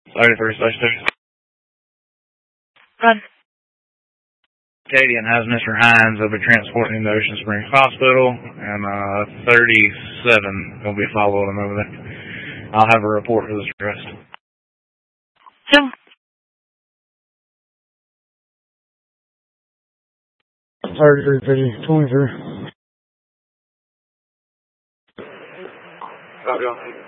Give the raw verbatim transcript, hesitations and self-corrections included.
thirty-three, station two. Run. Acadian has Mister Hines. They'll be transporting him to Ocean Springs Hospital, and uh, thirty-seven will be following him over there. I'll have a report for this arrest. Two. thirty-three, fifty, twenty-three. Copy on.